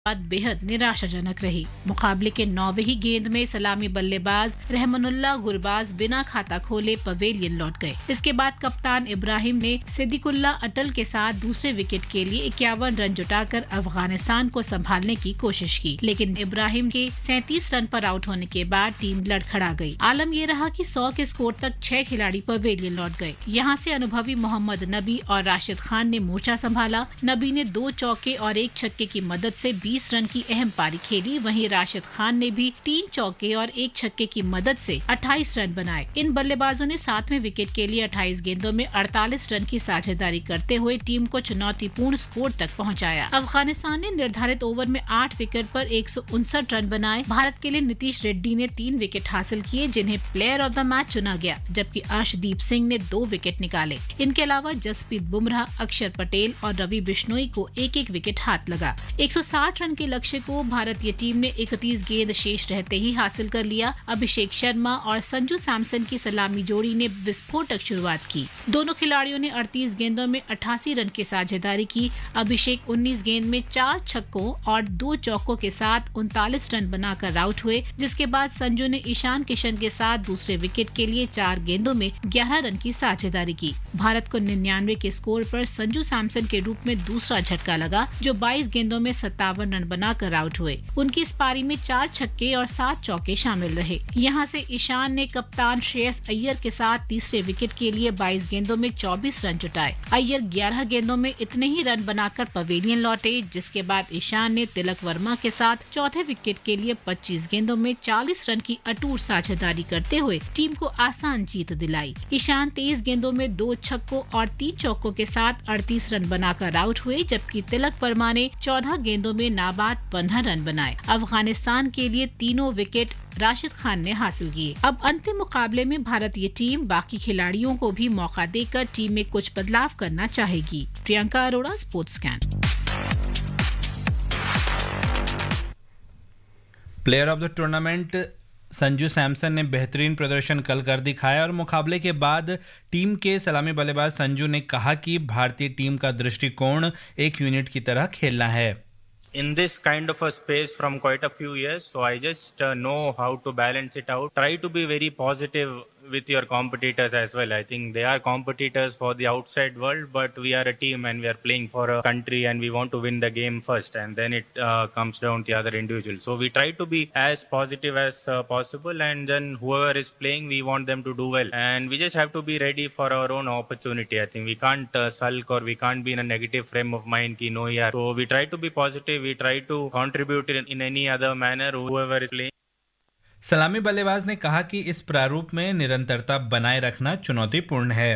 बात बेहद निराशाजनक रही। मुकाबले के 9वें ही गेंद में सलामी बल्लेबाज रहमानुल्लाह गुरबाज बिना खाता खोले पवेलियन लौट गए। इसके बाद कप्तान इब्राहिम ने सिद्दीकुल्लाह अटल के साथ दूसरे विकेट के लिए 51 रन जुटाकर अफगानिस्तान को संभालने की कोशिश की, लेकिन इब्राहिम के 37 रन पर आउट होने के बाद टीम लड़खड़ा गई। आलम ये रहा कि 100 के स्कोर तक 6 खिलाड़ी पवेलियन लौट गए। यहाँ से अनुभवी मोहम्मद नबी और राशिद खान ने मोर्चा संभाला। नबी ने 2 चौके और 1 छक्के की मदद से 20 रन की अहम पारी खेली। वहीं राशिद खान ने भी 3 चौके और 1 छक्के की मदद से 28 रन बनाए। इन बल्लेबाजों ने 7वें विकेट के लिए 28 गेंदों में 48 रन की साझेदारी करते हुए टीम को चुनौतीपूर्ण स्कोर तक पहुंचाया। अफगानिस्तान ने निर्धारित ओवर में 8 विकेट पर 159 रन बनाए। भारत के लिए नीतीश रेड्डी ने 3 विकेट हासिल किए, जिन्हें प्लेयर ऑफ द मैच चुना गया, जबकि अर्शदीप सिंह ने 2 विकेट निकाले। इनके अलावा जसप्रीत बुमराह, अक्षर पटेल और रवि बिश्नोई को 1-1 विकेट हाथ लगा। 160 रन के लक्ष्य को भारतीय टीम ने 31 गेंद शेष रहते ही हासिल कर लिया। अभिषेक शर्मा और संजू सैमसन की सलामी जोड़ी ने विस्फोटक शुरुआत की। दोनों खिलाड़ियों ने 38 गेंदों में 88 रन की साझेदारी की। अभिषेक 19 गेंद में 4 छक्कों और 2 चौकों के साथ 39 रन बनाकर आउट हुए, जिसके बाद संजू ने ईशान किशन के साथ दूसरे विकेट के लिए 4 गेंदों में 11 रन की साझेदारी की। भारत को 99 के स्कोर पर संजू सैमसन के रूप में दूसरा झटका लगा, जो 22 गेंदों में 57 रन बनाकर आउट हुए। उनकी इस पारी में 4 छक्के और 7 चौके शामिल रहे। यहां से ईशान ने कप्तान श्रेयस अय्यर के साथ तीसरे विकेट के लिए 22 गेंदों में 24 रन जुटाए। अय्यर 11 गेंदों में इतने ही रन बनाकर पवेलियन लौटे, जिसके बाद ईशान ने तिलक वर्मा के साथ चौथे विकेट के लिए 25 गेंदों में 40 रन की अटूट साझेदारी करते हुए टीम को आसान जीत दिलाई। ईशान 23 गेंदों में 2 छक्कों और 3 चौकों के साथ 38 रन बनाकर आउट हुए, जबकि तिलक वर्मा ने 14 गेंदों में नाबाद 15 रन बनाए। अफगानिस्तान के लिए तीनों विकेट राशिद खान ने हासिल किए। अब अंतिम मुकाबले में भारतीय टीम बाकी खिलाड़ियों को भी मौका देकर टीम में कुछ बदलाव करना चाहेगी। Priyanka Arora, sports scan. Player of the tournament Sanju Samson ने बेहतरीन प्रदर्शन कल कर दिखाया और मुकाबले के बाद टीम के सलामी बल्लेबाज संजू ने कहा कि भारतीय टीम का दृष्टिकोण एक यूनिट की तरह खेलना है। In this kind of a space from quite a few years, so I just know how to balance it out. Try to be very positive with your competitors as well. I think they are competitors for the outside world, but we are a team and we are playing for a country and we want to win the game first, and then it comes down to the other individuals. So we try to be as positive as possible, and then whoever is playing, we want them to do well, and we just have to be ready for our own opportunity. I think we can't sulk or we can't be in a negative frame of mind ki no yaar. So we try to be positive, we try to contribute in any other manner whoever is playing. सलामी बल्लेबाज ने कहा कि इस प्रारूप में निरंतरता बनाए रखना चुनौतीपूर्ण है।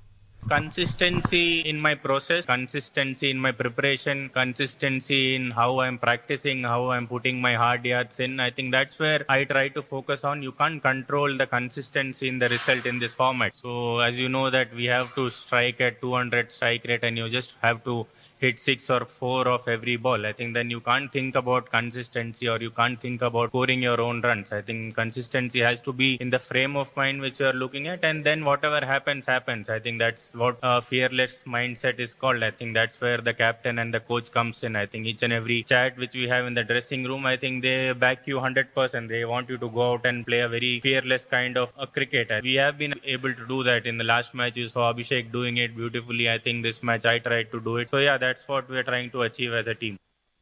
Consistency in my process, consistency in my preparation, consistency in how I'm practicing, how I'm putting my hard yards in. I think that's where I try to focus on. You can't control the consistency in the result in this format. So as you know that we have to strike at 200 strike rate and you just have to hit 6 or 4 of every ball. I think then you can't think about consistency or you can't think about scoring your own runs. I think consistency has to be in the frame of mind which you are looking at, and then whatever happens, happens. I think that's what a fearless mindset is called. I think that's where the captain and the coach comes in. I think each and every chat which we have in the dressing room, I think they back you 100%. They want you to go out and play a very fearless kind of a cricket. We have been able to do that. In the last match, you saw Abhishek doing it beautifully. I think this match I tried to do it. So yeah, that's what we are trying to achieve as a team.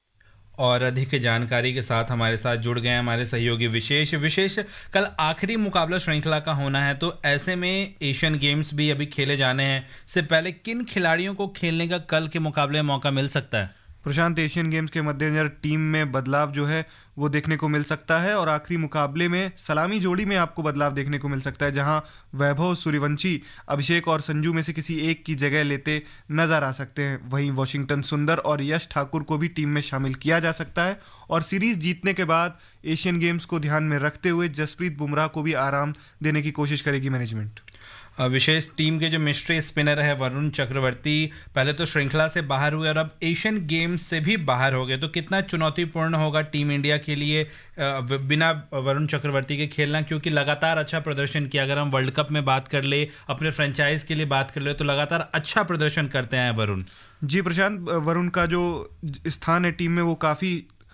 और अधिक जानकारी के साथ हमारे साथ जुड़ गए हमारे सहयोगी विशेष कल आखिरी मुकाबला श्रृंखला का होना है, तो ऐसे में एशियन गेम्स भी अभी खेले जाने हैं। इससे पहले किन खिलाड़ियों को खेलने का कल के मुकाबले में मौका मिल सकता है? प्रशांत, एशियन गेम्स के मद्देनजर टीम में बदलाव जो है वो देखने को मिल सकता है और आखिरी मुकाबले में सलामी जोड़ी में आपको बदलाव देखने को मिल सकता है, जहां वैभव सूर्यवंशी अभिषेक और संजू में से किसी एक की जगह लेते नजर आ सकते हैं। वहीं वॉशिंगटन सुंदर और यश ठाकुर को भी टीम में शामिल किया जा सकता है और सीरीज जीतने के बाद एशियन गेम्स को ध्यान में रखते हुए जसप्रीत बुमराह को भी आराम देने की कोशिश करेगी मैनेजमेंट। विशेष टीम के जो मिस्ट्री स्पिनर है वरुण चक्रवर्ती पहले तो श्रृंखला से बाहर हुए और अब एशियन गेम्स से भी बाहर हो गए, तो कितना चुनौतीपूर्ण होगा टीम इंडिया के लिए बिना वरुण चक्रवर्ती के खेलना, क्योंकि लगातार अच्छा प्रदर्शन किया। अगर हम वर्ल्ड कप में बात कर ले, अपने फ्रेंचाइज के लिए बात कर ले, तो लगातार अच्छा प्रदर्शन करते हैं वरुण। जी प्रशांत, वरुण का जो स्थान है टीम में वो काफ़ी